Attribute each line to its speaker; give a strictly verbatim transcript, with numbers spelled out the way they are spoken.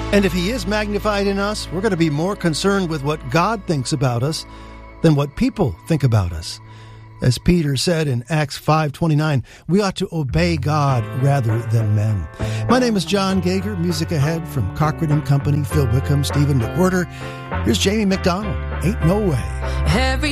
Speaker 1: And if he is magnified in us, we're going to be more concerned with what God thinks about us than what people think about us. As Peter said in Acts five twenty-nine, we ought to obey God rather than men. My name is John Gager. Music ahead from Cochran and Company, Phil Wickham, Stephen McWhirter. Here's Jamie McDonald. Ain't No Way.
Speaker 2: Every